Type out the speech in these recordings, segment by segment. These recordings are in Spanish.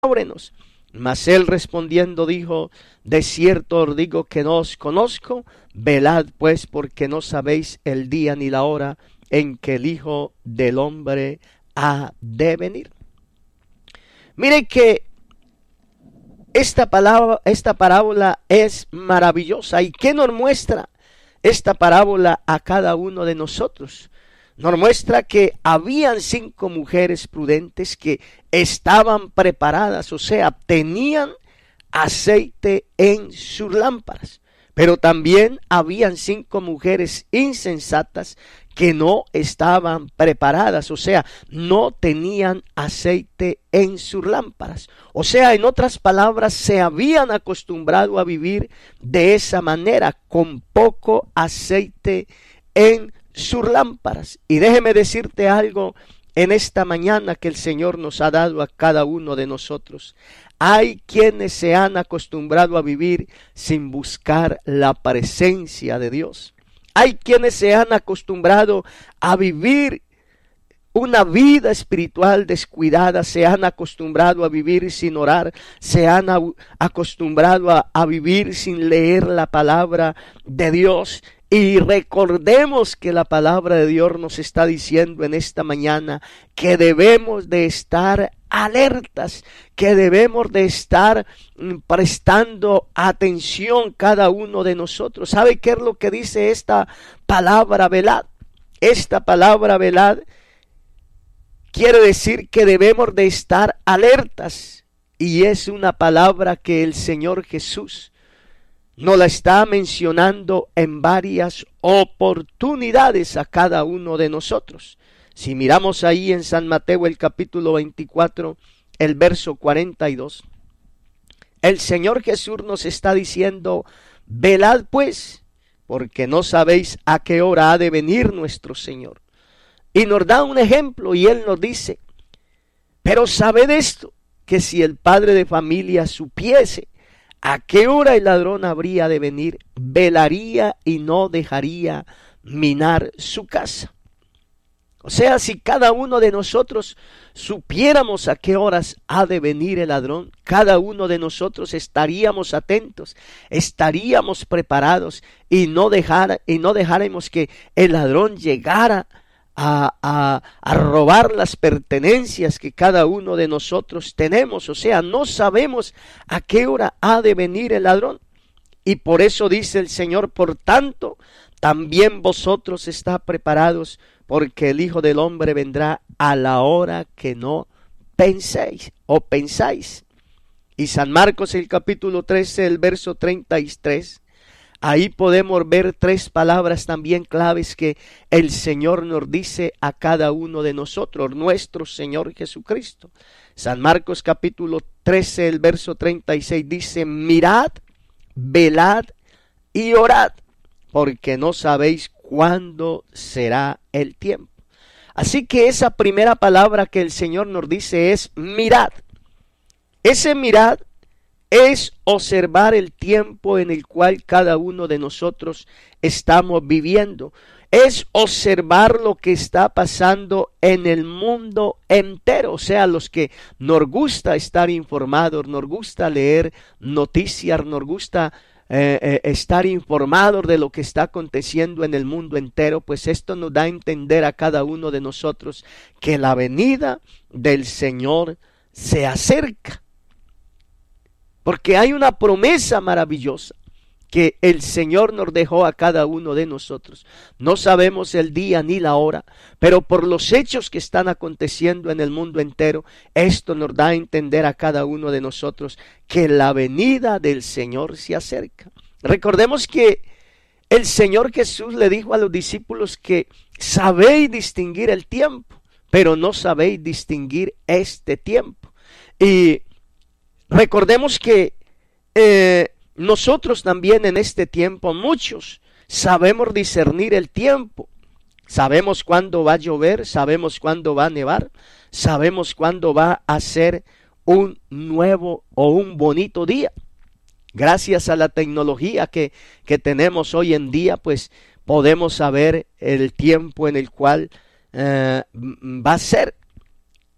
ábrenos. Mas él respondiendo dijo, de cierto os digo que no os conozco, velad pues, porque no sabéis el día ni la hora en que el Hijo del Hombre ha de venir. Mire que esta parábola es maravillosa. ¿Y qué nos muestra esta parábola a cada uno de nosotros? Nos muestra que habían 5 mujeres prudentes que estaban preparadas, o sea, tenían aceite en sus lámparas. Pero también habían 5 mujeres insensatas que no estaban preparadas, o sea, no tenían aceite en sus lámparas. O sea, en otras palabras, se habían acostumbrado a vivir de esa manera, con poco aceite en sus lámparas. Y déjeme decirte algo en esta mañana que el Señor nos ha dado a cada uno de nosotros. Hay quienes se han acostumbrado a vivir sin buscar la presencia de Dios. Hay quienes se han acostumbrado a vivir una vida espiritual descuidada, se han acostumbrado a vivir sin orar, se han acostumbrado a vivir sin leer la palabra de Dios. Y recordemos que la palabra de Dios nos está diciendo en esta mañana que debemos de estar alertas, que debemos de estar prestando atención cada uno de nosotros. ¿Sabe qué es lo que dice esta palabra velad? Esta palabra velad quiere decir que debemos de estar alertas, y es una palabra que el Señor Jesús nos la está mencionando en varias oportunidades a cada uno de nosotros. Si miramos ahí en San Mateo el capítulo 24, el verso 42, el Señor Jesús nos está diciendo, velad pues, porque no sabéis a qué hora ha de venir nuestro Señor. Y nos da un ejemplo y Él nos dice, pero sabed esto, que si el padre de familia supiese a qué hora el ladrón habría de venir, velaría y no dejaría minar su casa. O sea, si cada uno de nosotros supiéramos a qué horas ha de venir el ladrón, cada uno de nosotros estaríamos atentos, estaríamos preparados y no dejaremos que el ladrón llegara a robar las pertenencias que cada uno de nosotros tenemos. O sea, no sabemos a qué hora ha de venir el ladrón. Y por eso dice el Señor, por tanto, también vosotros estáis preparados, porque el Hijo del Hombre vendrá a la hora que no penséis o pensáis. Y San Marcos el capítulo 13, el verso 33, ahí podemos ver 3 palabras también claves que el Señor nos dice a cada uno de nosotros, nuestro Señor Jesucristo. San Marcos capítulo 13, el verso 36 dice, mirad, velad y orad, porque no sabéis cuándo será el tiempo. Así que esa primera palabra que el Señor nos dice es mirad. Ese mirad es observar el tiempo en el cual cada uno de nosotros estamos viviendo. Es observar lo que está pasando en el mundo entero. O sea, los que nos gusta estar informados, nos gusta leer noticias, nos gusta estar informados de lo que está aconteciendo en el mundo entero, pues esto nos da a entender a cada uno de nosotros que la venida del Señor se acerca. Porque hay una promesa maravillosa que el Señor nos dejó a cada uno de nosotros. No sabemos el día ni la hora, pero por los hechos que están aconteciendo en el mundo entero, esto nos da a entender a cada uno de nosotros que la venida del Señor se acerca. Recordemos que el Señor Jesús le dijo a los discípulos que sabéis distinguir el tiempo, pero no sabéis distinguir este tiempo. Y recordemos que nosotros también en este tiempo, muchos sabemos discernir el tiempo. Sabemos cuándo va a llover, sabemos cuándo va a nevar, sabemos cuándo va a ser un nuevo o un bonito día. Gracias a la tecnología que tenemos hoy en día, pues podemos saber el tiempo en el cual va a ser.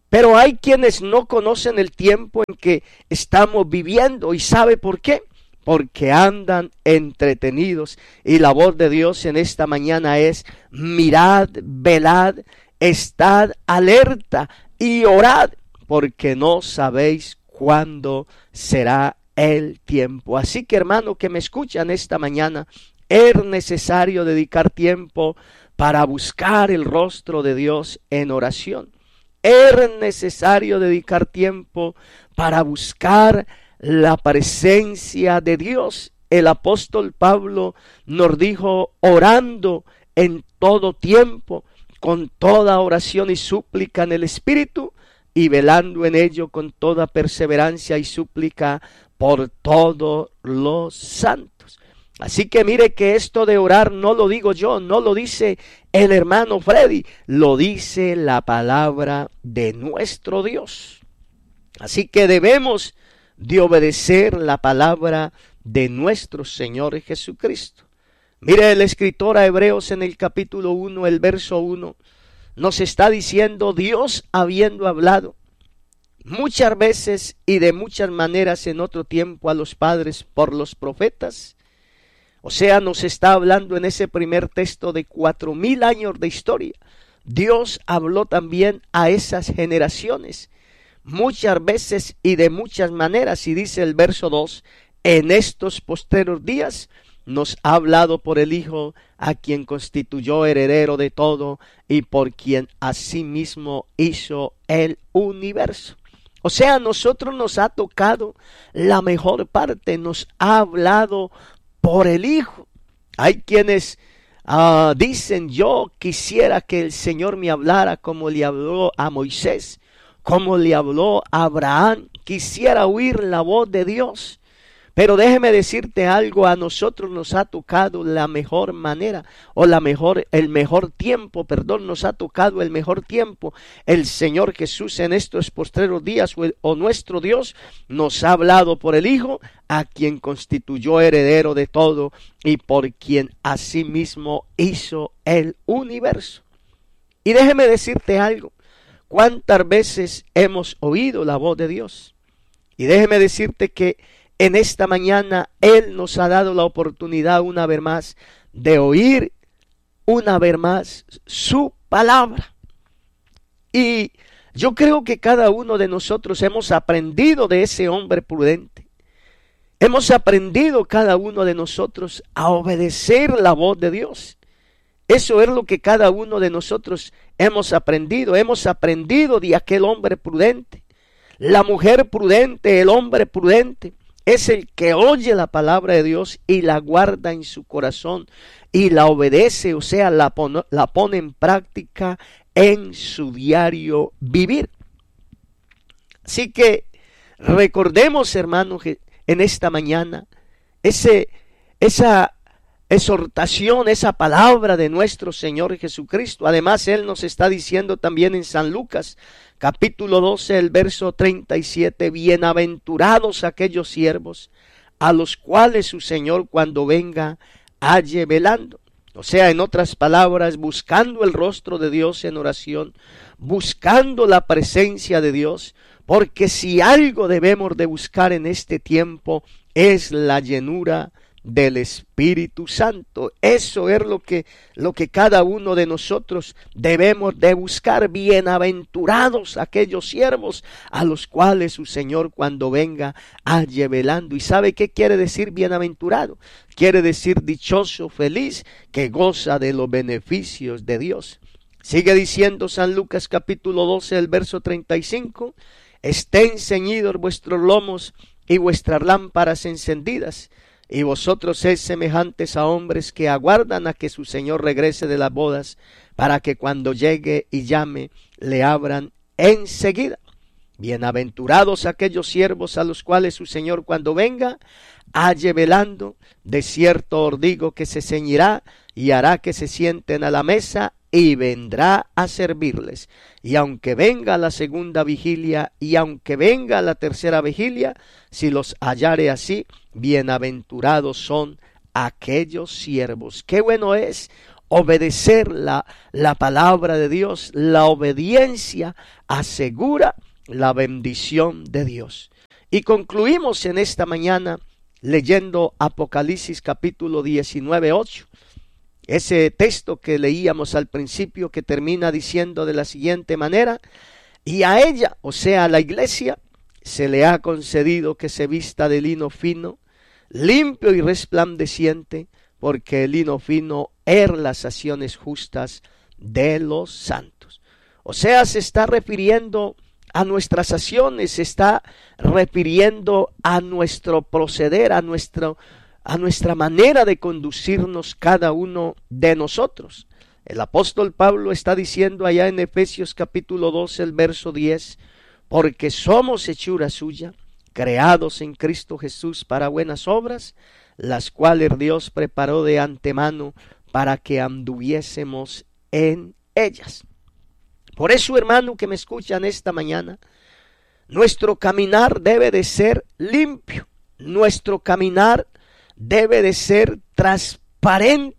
Pero hay quienes no conocen el tiempo en que estamos viviendo. ¿Y sabe por qué? Porque andan entretenidos. Y la voz de Dios en esta mañana es: mirad, velad, estad alerta y orad, porque no sabéis cuándo será el tiempo. Así que, hermano que me escuchan esta mañana, es necesario dedicar tiempo para buscar el rostro de Dios en oración. Es necesario dedicar tiempo para buscar la presencia de Dios. El apóstol Pablo nos dijo: orando en todo tiempo, con toda oración y súplica en el Espíritu, y velando en ello con toda perseverancia y súplica por todos los santos. Así que mire que esto de orar no lo digo yo, no lo dice el hermano Freddy, lo dice la palabra de nuestro Dios. Así que debemos de obedecer la palabra de nuestro Señor Jesucristo. Mire, el escritor a Hebreos en el capítulo 1, el verso 1, nos está diciendo: Dios, habiendo hablado muchas veces y de muchas maneras en otro tiempo a los padres por los profetas. O sea, nos está hablando en ese primer texto de 4000 años de historia. Dios habló también a esas generaciones muchas veces y de muchas maneras. Y dice el verso 2, en estos postreros días nos ha hablado por el Hijo, a quien constituyó heredero de todo y por quien asimismo hizo el universo. O sea, a nosotros nos ha tocado la mejor parte, nos ha hablado por el Hijo. Hay quienes dicen: yo quisiera que el Señor me hablara como le habló a Moisés, como le habló a Abraham. Quisiera oír la voz de Dios. Pero déjeme decirte algo: a nosotros nos ha tocado la mejor manera, o el mejor tiempo, nos ha tocado el mejor tiempo. El Señor Jesús en estos postreros días, o nuestro Dios, nos ha hablado por el Hijo, a quien constituyó heredero de todo y por quien asimismo hizo el universo. Y déjeme decirte algo: ¿cuántas veces hemos oído la voz de Dios? Y déjeme decirte que en esta mañana Él nos ha dado la oportunidad una vez más de oír una vez más su palabra. Y yo creo que cada uno de nosotros hemos aprendido de ese hombre prudente. Hemos aprendido cada uno de nosotros a obedecer la voz de Dios. Eso es lo que cada uno de nosotros hemos aprendido. Hemos aprendido de aquel hombre prudente. La mujer prudente, el hombre prudente, es el que oye la palabra de Dios y la guarda en su corazón y la obedece, o sea, la pone en práctica en su diario vivir. Así que recordemos, hermanos, que en esta mañana esa exhortación, esa palabra de nuestro Señor Jesucristo. Además, Él nos está diciendo también en San Lucas, capítulo 12, el verso 37, bienaventurados aquellos siervos a los cuales su Señor cuando venga halle velando. O sea, en otras palabras, buscando el rostro de Dios en oración, buscando la presencia de Dios, porque si algo debemos de buscar en este tiempo es la llenura del Espíritu Santo. Eso es lo que cada uno de nosotros debemos de buscar. Bienaventurados aquellos siervos a los cuales su Señor cuando venga halle velando. ¿Y sabe qué quiere decir bienaventurado? Quiere decir dichoso, feliz, que goza de los beneficios de Dios. Sigue diciendo San Lucas capítulo 12, el verso 35, estén ceñidos vuestros lomos y vuestras lámparas encendidas, y vosotros sed semejantes a hombres que aguardan a que su Señor regrese de las bodas, para que cuando llegue y llame, le abran enseguida. Bienaventurados aquellos siervos a los cuales su Señor cuando venga halle velando. De cierto os digo que se ceñirá y hará que se sienten a la mesa y vendrá a servirles. Y aunque venga la segunda vigilia y aunque venga la tercera vigilia, si los hallare así, bienaventurados son aquellos siervos. Qué bueno es obedecer la palabra de Dios. La obediencia asegura la bendición de Dios. Y concluimos en esta mañana leyendo Apocalipsis capítulo 19, 8. Ese texto que leíamos al principio, que termina diciendo de la siguiente manera: y a ella, o sea, a la iglesia, se le ha concedido que se vista de lino fino, limpio y resplandeciente, porque el lino fino es las acciones justas de los santos. O sea, se está refiriendo a nuestras acciones, se está refiriendo a nuestro proceder, a nuestra manera de conducirnos cada uno de nosotros. El apóstol Pablo está diciendo allá en Efesios capítulo 12, el verso 10, porque somos hechura suya, creados en Cristo Jesús para buenas obras, las cuales Dios preparó de antemano para que anduviésemos en ellas. Por eso, hermano que me escuchan esta mañana, nuestro caminar debe de ser limpio, nuestro caminar debe de ser transparente,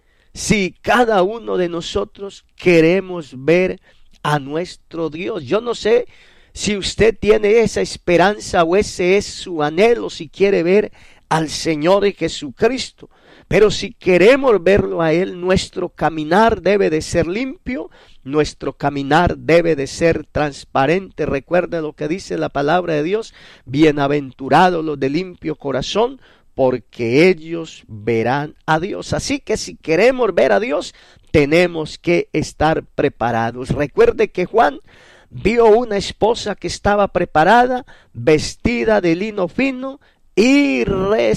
si cada uno de nosotros queremos ver a nuestro Dios. Yo no sé si usted tiene esa esperanza o ese es su anhelo, si quiere ver al Señor Jesucristo. Pero si queremos verlo a Él, nuestro caminar debe de ser limpio, nuestro caminar debe de ser transparente. Recuerde lo que dice la palabra de Dios: bienaventurados los de limpio corazón, porque ellos verán a Dios. Así que si queremos ver a Dios, tenemos que estar preparados. Recuerde que Juan vio una esposa que estaba preparada, vestida de lino fino y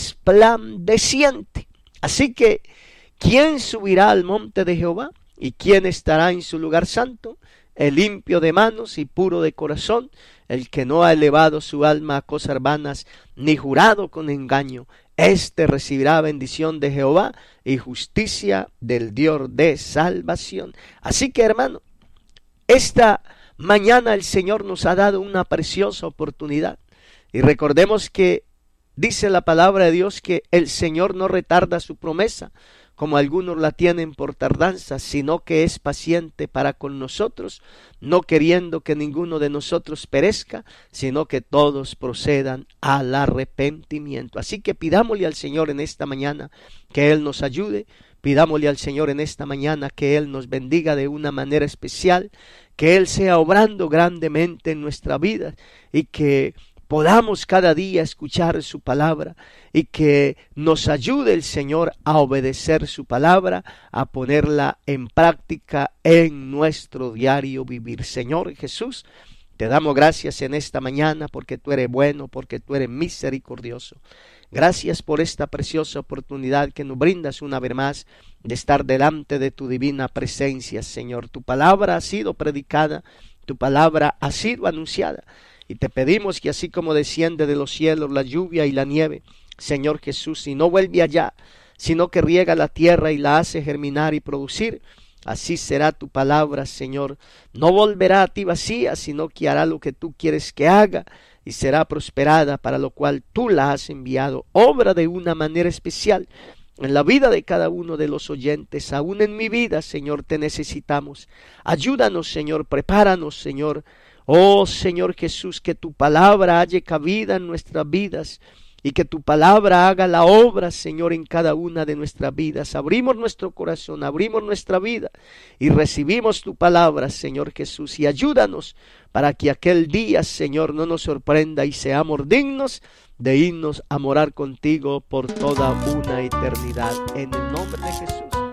resplandeciente. Así que, ¿quién subirá al monte de Jehová? ¿Y quién estará en su lugar santo? El limpio de manos y puro de corazón, el que no ha elevado su alma a cosas vanas, ni jurado con engaño. Este recibirá bendición de Jehová y justicia del Dios de salvación. Así que, hermano, esta mañana el Señor nos ha dado una preciosa oportunidad. Y recordemos que dice la palabra de Dios que el Señor no retarda su promesa, como algunos la tienen por tardanza, sino que es paciente para con nosotros, no queriendo que ninguno de nosotros perezca, sino que todos procedan al arrepentimiento. Así que pidámosle al Señor en esta mañana que Él nos ayude, pidámosle al Señor en esta mañana que Él nos bendiga de una manera especial, que Él sea obrando grandemente en nuestra vida y que podamos cada día escuchar su palabra y que nos ayude el Señor a obedecer su palabra, a ponerla en práctica en nuestro diario vivir. Señor Jesús, te damos gracias en esta mañana porque tú eres bueno, porque tú eres misericordioso. Gracias por esta preciosa oportunidad que nos brindas una vez más de estar delante de tu divina presencia, Señor. Tu palabra ha sido predicada, tu palabra ha sido anunciada. Y te pedimos que así como desciende de los cielos la lluvia y la nieve, Señor Jesús, y no vuelve allá, sino que riega la tierra y la hace germinar y producir, así será tu palabra, Señor. No volverá a ti vacía, sino que hará lo que tú quieres que haga y será prosperada, para lo cual tú la has enviado. Obra de una manera especial en la vida de cada uno de los oyentes, aún en mi vida, Señor, te necesitamos. Ayúdanos, Señor, prepáranos, Señor. Oh Señor Jesús, que tu palabra halle cabida en nuestras vidas y que tu palabra haga la obra, Señor, en cada una de nuestras vidas. Abrimos nuestro corazón, abrimos nuestra vida y recibimos tu palabra, Señor Jesús, y ayúdanos para que aquel día, Señor, no nos sorprenda y seamos dignos de irnos a morar contigo por toda una eternidad. En el nombre de Jesús.